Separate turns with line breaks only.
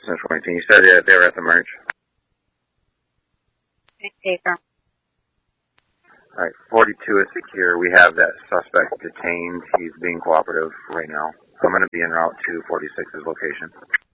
Central 19. You said they were at the merge.
Taker.
All right, 42 is secure. We have that suspect detained. He's being cooperative right now. I'm going to be en route to 46's location.